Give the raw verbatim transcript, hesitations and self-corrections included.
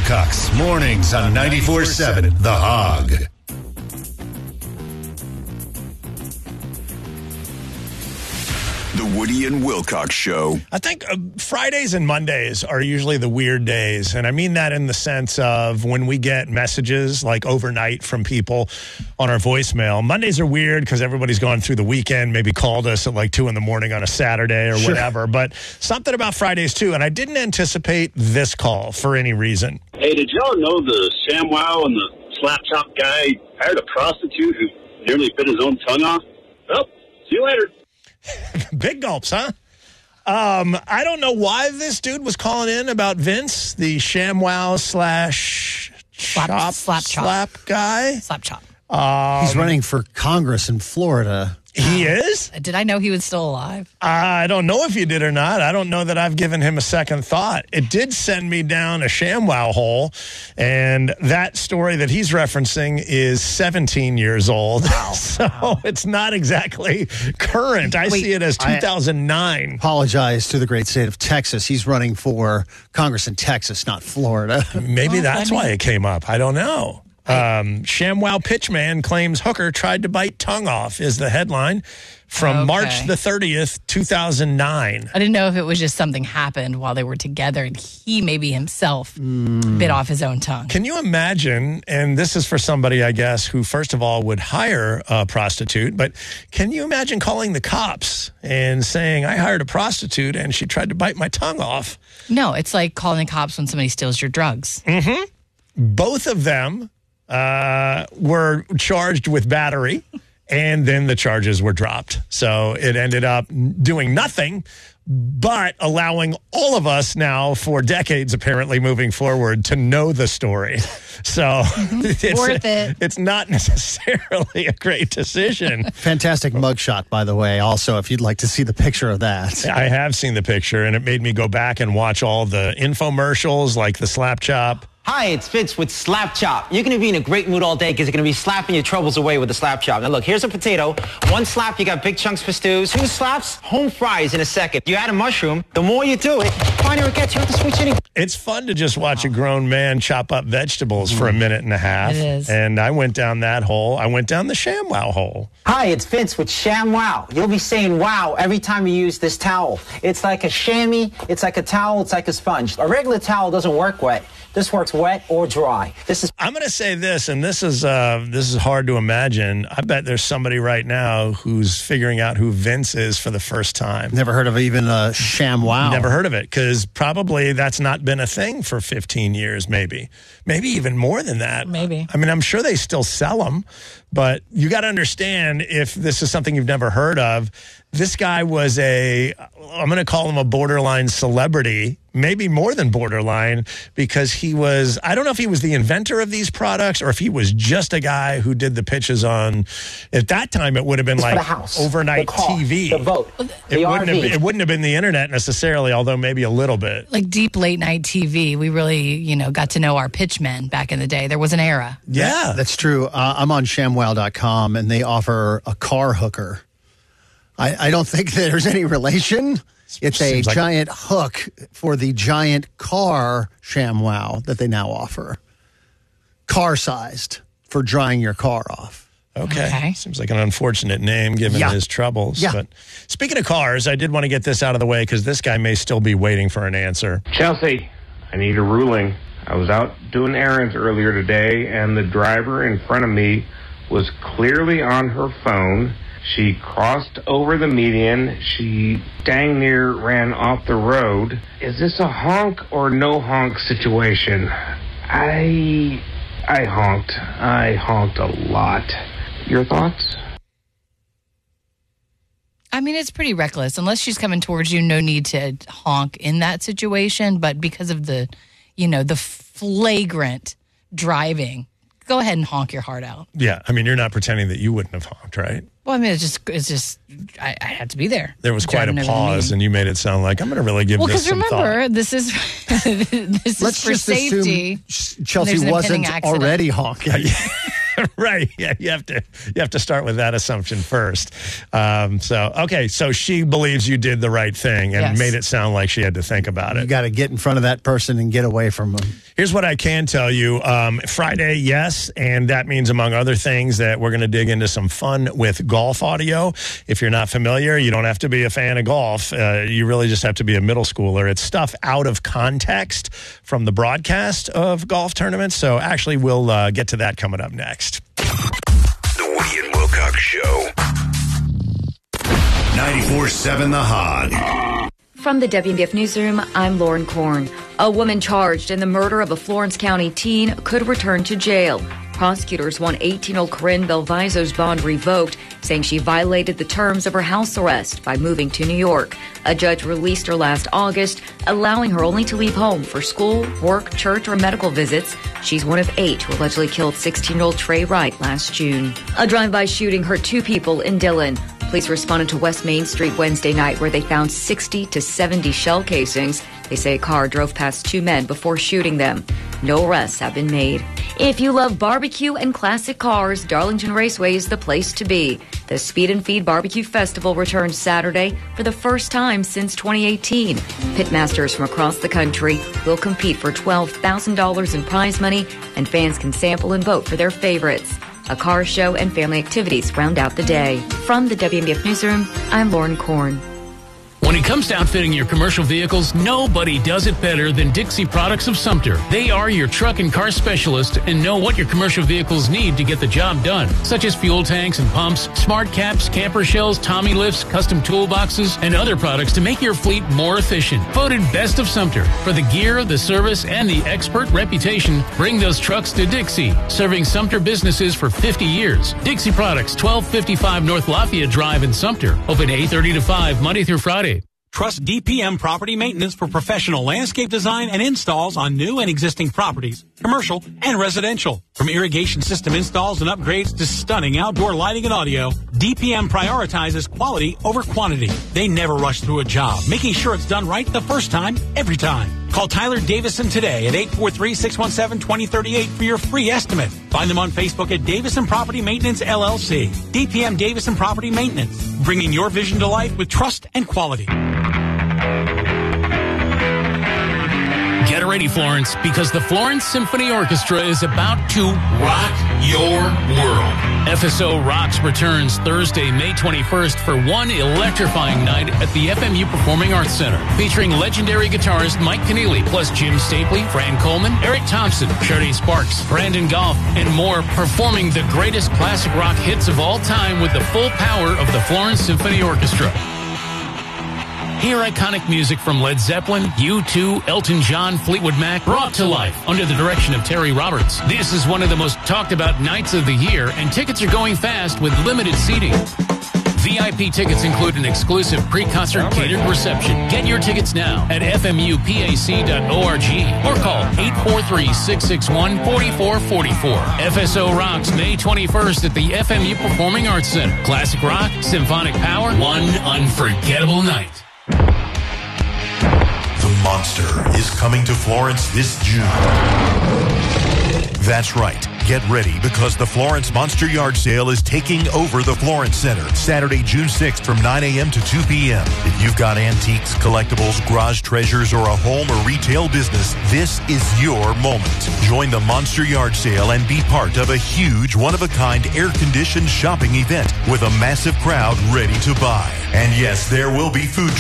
Wilcox, mornings on ninety-four seven The Hog. The Woody and Wilcox Show. I think uh, Fridays and Mondays are usually the weird days. And I mean that in the sense of when we get messages like overnight from people on our voicemail. Mondays are weird because everybody's gone through the weekend, maybe called us at like two in the morning on a Saturday or Sure. whatever. But something about Fridays too. And I didn't anticipate this call for any reason. Hey, did y'all know the ShamWow and the Slap Chop guy hired a prostitute who nearly bit his own tongue off? Well, see you later. Big gulps, huh? Um, I don't know why this dude was calling in about Vince, the ShamWow slash Slap- chop, slap chop. slap guy. Slap chop. Um, He's running for Congress in Florida. He is? Did I know he was still alive? I don't know if you did or not. I don't know that I've given him a second thought. It did send me down a ShamWow hole, and that story that he's referencing is seventeen years old. Wow. So wow. It's not exactly current. I Wait, see it as two thousand nine. Apologize to the great state of Texas. He's running for Congress in Texas, not Florida. Maybe Oh, that's funny. why it came up. I don't know. Um, ShamWow pitchman claims hooker tried to bite tongue off is the headline from Okay. March the thirtieth, two thousand nine. I didn't know if it was just something happened while they were together and he maybe himself bit off his own tongue. Can you imagine, and this is for somebody, I guess, who first of all would hire a prostitute, but can you imagine calling the cops and saying, I hired a prostitute and she tried to bite my tongue off? No, it's like calling the cops when somebody steals your drugs. Mm-hmm. Both of them uh, were charged with battery, and then the charges were dropped. So it ended up doing nothing, but allowing all of us now for decades, apparently moving forward, to know the story. So it's, Worth it. It's not necessarily a great decision. Fantastic mugshot, by the way, also, if you'd like to see the picture of that. I have seen the picture, and it made me go back and watch all the infomercials like the Slap Chop. Hi, it's Vince with Slap Chop. You're going to be in a great mood all day because you're going to be slapping your troubles away with the Slap Chop. Now look, here's a potato. One slap, you got big chunks for stews. Two slaps, home fries in a second. You add a mushroom. The more you do it, the finer it gets. You have to switch it. It's fun to just watch a grown man chop up vegetables for a minute and a half. It is. And I went down that hole. I went down the ShamWow hole. Hi, it's Vince with ShamWow. You'll be saying wow every time you use this towel. It's like a chamois. It's like a towel. It's like a sponge. A regular towel doesn't work wet. This works wet or dry. This is. I'm going to say this, and this is uh, this is hard to imagine. I bet there's somebody right now who's figuring out who Vince is for the first time. Never heard of even a ShamWow. Never heard of it, because probably that's not been a thing for fifteen years, maybe. Maybe even more than that. Maybe. I mean, I'm sure they still sell them, but you got to understand, if this is something you've never heard of, this guy was a, I'm going to call him a borderline celebrity, maybe more than borderline, because he was, I don't know if he was the inventor of these products or if he was just a guy who did the pitches on, at that time it would have been for like the house, overnight the car, T V. the boat, It the wouldn't, R V. have, it wouldn't have been the internet necessarily, although maybe a little bit. Like deep late night T V, we really, you know, got to know our pitchmen back in the day. There was an era. Yeah. That's true. Uh, I'm on ShamWow dot com, and they offer a car hooker. I, I don't think there's any relation. It's a Seems like- giant hook for the giant car ShamWow that they now offer. Car-sized for drying your car off. Okay. Okay. Seems like an unfortunate name given Yeah. his troubles. Yeah. But speaking of cars, I did want to get this out of the way because this guy may still be waiting for an answer. Chelsea, I need a ruling. I was out doing errands earlier today, and the driver in front of me was clearly on her phone. She crossed over the median. She dang near ran off the road. Is this a honk or no honk situation? I... I honked. I honked a lot. Your thoughts? I mean, it's pretty reckless. Unless she's coming towards you, no need to honk in that situation. But because of the, you know, the flagrant driving, go ahead and honk your heart out. Yeah. I mean, you're not pretending that you wouldn't have honked, right? Well, I mean, it's just, it's just, I, I had to be there. There was quite a Driving over the pause, median. and you made it sound like, I'm going to really give Well, this because some remember, thought. this is this Let's is for just safety. assume Chelsea There's an wasn't impending accident. already honking. Right. Yeah, you have to you have to start with that assumption first. Um, so, okay, so she believes you did the right thing and Yes. made it sound like she had to think about You it. got to get in front of that person and get away from them. Here's what I can tell you. Um, Friday, yes, and that means, among other things, that we're going to dig into some fun with golf audio. If you're not familiar, you don't have to be a fan of golf. Uh, you really just have to be a middle schooler. It's stuff out of context from the broadcast of golf tournaments. So actually, we'll uh, get to that coming up next. The Woody and Wilcox Show. ninety-four seven The Hog. From the W M B F Newsroom, I'm Lauren Korn. A woman charged in the murder of a Florence County teen could return to jail. Prosecutors want eighteen-year-old Corinne Belviso's bond revoked, saying she violated the terms of her house arrest by moving to New York. A judge released her last August, allowing her only to leave home for school, work, church, or medical visits. She's one of eight who allegedly killed sixteen-year-old Trey Wright last June. A drive-by shooting hurt two people in Dillon. Police responded to West Main Street Wednesday night, where they found sixty to seventy shell casings. They say a car drove past two men before shooting them. No arrests have been made. If you love barbecue and classic cars, Darlington Raceway is the place to be. The Speed and Feed Barbecue Festival returns Saturday for the first time since twenty eighteen. Pitmasters from across the country will compete for twelve thousand dollars in prize money, and fans can sample and vote for their favorites. A car show and family activities round out the day. From the W M B F Newsroom, I'm Lauren Korn. When it comes to outfitting your commercial vehicles, nobody does it better than Dixie Products of Sumter. They are your truck and car specialist and know what your commercial vehicles need to get the job done, such as fuel tanks and pumps, smart caps, camper shells, Tommy lifts, custom toolboxes, and other products to make your fleet more efficient. Voted Best of Sumter. For the gear, the service, and the expert reputation, bring those trucks to Dixie, serving Sumter businesses for fifty years. Dixie Products, twelve fifty-five North Lafayette Drive in Sumter. Open eight thirty to five, Monday through Friday. Trust D P M Property Maintenance for professional landscape design and installs on new and existing properties, commercial and residential. From irrigation system installs and upgrades to stunning outdoor lighting and audio, D P M prioritizes quality over quantity. They never rush through a job, making sure it's done right the first time, every time. Call Tyler Davison today at eight four three, six one seven, two zero three eight for your free estimate. Find them on Facebook at Davison Property Maintenance, L L C. D P M Davison Property Maintenance, bringing your vision to life with trust and quality. Get ready, Florence, because the Florence Symphony Orchestra is about to rock your world. F S O Rocks returns Thursday, May twenty-first for one electrifying night at the F M U Performing Arts Center, featuring legendary guitarist Mike Keneally, plus Jim Stapley, Fran Coleman, Eric Thompson, Sade Sparks, Brandon Goff, and more, performing the greatest classic rock hits of all time with the full power of the Florence Symphony Orchestra. Hear iconic music from Led Zeppelin, U two, Elton John, Fleetwood Mac, brought to life under the direction of Terry Roberts. This is one of the most talked about nights of the year, and tickets are going fast with limited seating. V I P tickets include an exclusive pre-concert catered reception. Get your tickets now at f m u p a c dot org or call eight four three, six six one, four four four four. F S O Rocks May twenty-first at the F M U Performing Arts Center. Classic rock, symphonic power, one unforgettable night. The Monster is coming to Florence this June. That's right. Get ready, because the Florence Monster Yard Sale is taking over the Florence Center Saturday, June sixth from nine a.m. to two p.m. If you've got antiques, collectibles, garage treasures, or a home or retail business, this is your moment. Join the Monster Yard Sale and be part of a huge, one-of-a-kind, air-conditioned shopping event with a massive crowd ready to buy. And yes, there will be food